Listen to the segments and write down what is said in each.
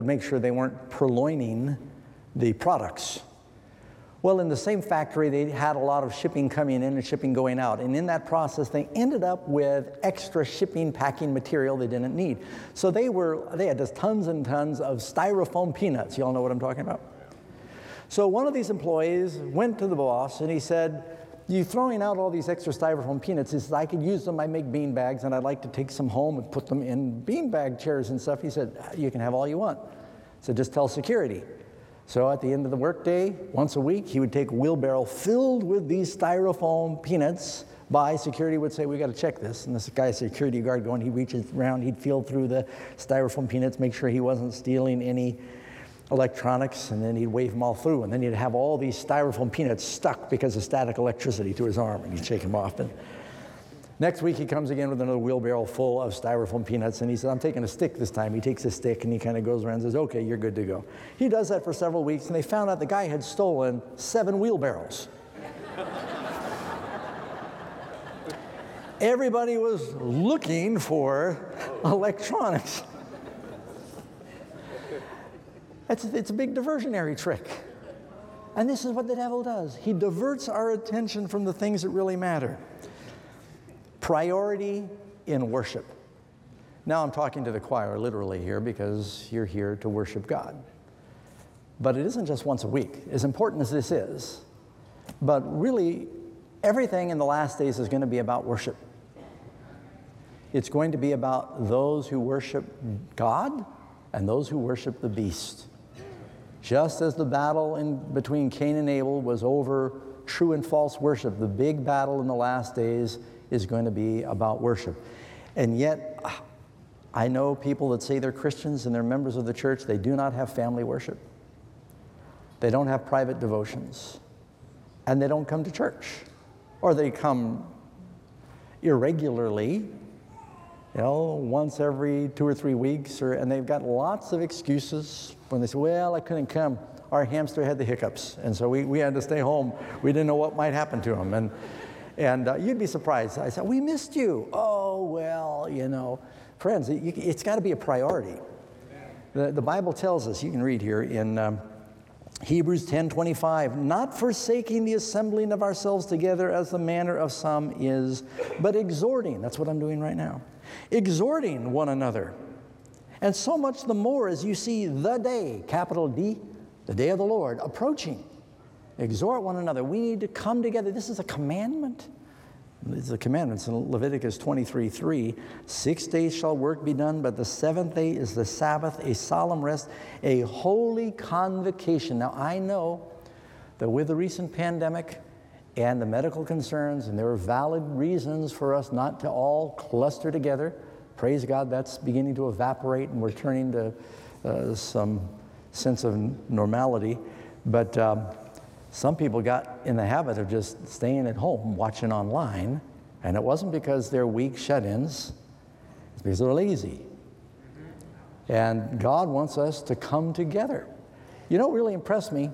make sure they weren't purloining the products. Well, in the same factory, they had a lot of shipping coming in and shipping going out. And in that process, they ended up with extra shipping packing material they didn't need. So they had just tons and tons of styrofoam peanuts. You all know what I'm talking about? So one of these employees went to the boss and he said, "You're throwing out all these extra styrofoam peanuts." He says, "I could use them. I make bean bags, and I'd like to take some home and put them in bean bag chairs and stuff." He said, "You can have all you want." So just tell security. So at the end of the workday, once a week, he would take a wheelbarrow filled with these styrofoam peanuts by. Security would say, "We got to check this." And this guy, security guard going, he reaches around, he'd feel through the styrofoam peanuts, make sure he wasn't stealing any electronics, and then he'd wave them all through. And then he'd have all these styrofoam peanuts stuck because of static electricity to his arm, and he'd shake them off. And next week, he comes again with another wheelbarrow full of styrofoam peanuts, and he says, "I'm taking a stick this time." He takes a stick, and he kind of goes around and says, "Okay, you're good to go." He does that for several weeks, and they found out the guy had stolen 7 wheelbarrows. Everybody was looking for electronics. It's a big diversionary trick. And this is what the devil does. He diverts our attention from the things that really matter. Priority in worship. Now I'm talking to the choir literally here because you're here to worship God. But it isn't just once a week, as important as this is. But really, everything in the last days is going to be about worship. It's going to be about those who worship God and those who worship the beast. Just as the battle between Cain and Abel was over true and false worship, the big battle in the last days is going to be about worship. And yet, I know people that say they're Christians and they're members of the church, they do not have family worship. They don't have private devotions. And they don't come to church. Or they come irregularly, once every 2 or 3 weeks, and they've got lots of excuses when they say, "Well, I couldn't come. Our hamster had the hiccups, and so we had to stay home. We didn't know what might happen to him." And you'd be surprised. I said, "We missed you." "Oh, well, Friends, it's got to be a priority. The Bible tells us, you can read here in Hebrews 10:25, "Not forsaking the assembling of ourselves together as the manner of some is, but exhorting," that's what I'm doing right now, "exhorting one another. And so much the more as you see the day," capital D, the day of the Lord, approaching. Exhort one another. We need to come together. This is a commandment. This is a commandment. In Leviticus 23:3, 6 days shall work be done, but the 7th day is the Sabbath, a solemn rest, a holy convocation. Now, I know that with the recent pandemic and the medical concerns, and there are valid reasons for us not to all cluster together. Praise God, that's beginning to evaporate, and we're turning to some sense of normality. But some people got in the habit of just staying at home, watching online, and it wasn't because they're weak shut-ins, it's because they're lazy. And God wants us to come together. What really impressed me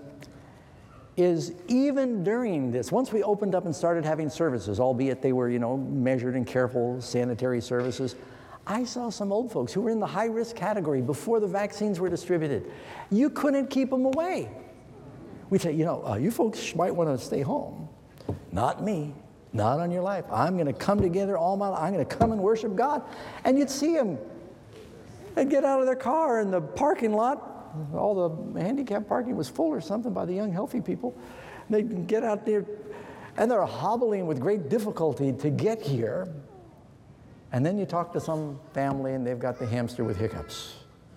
is even during this, once we opened up and started having services, albeit they were, measured and careful sanitary services, I saw some old folks who were in the high-risk category before the vaccines were distributed. You couldn't keep them away. We'd say, you folks might want to stay home. Not me. Not on your life. I'm going to come together all my life. I'm going to come and worship God. And you'd see them. They'd get out of their car in the parking lot. All the handicap parking was full or something by the young, healthy people. They'd get out there, and they're hobbling with great difficulty to get here. And then you talk to some family, and they've got the hamster with hiccups.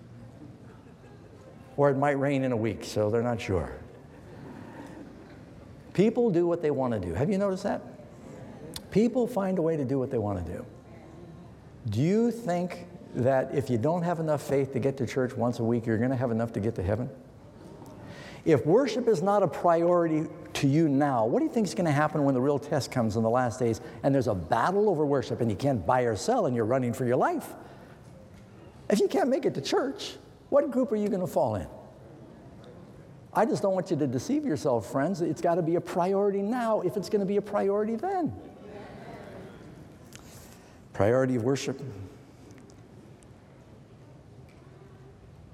Or it might rain in a week, so they're not sure. People do what they want to do. Have you noticed that? People find a way to do what they want to do. Do you think that if you don't have enough faith to get to church once a week, you're going to have enough to get to heaven? If worship is not a priority to you now, what do you think is going to happen when the real test comes in the last days and there's a battle over worship and you can't buy or sell and you're running for your life? If you can't make it to church, what group are you going to fall in? I just don't want you to deceive yourself, friends. It's got to be a priority now if it's going to be a priority then. Priority of worship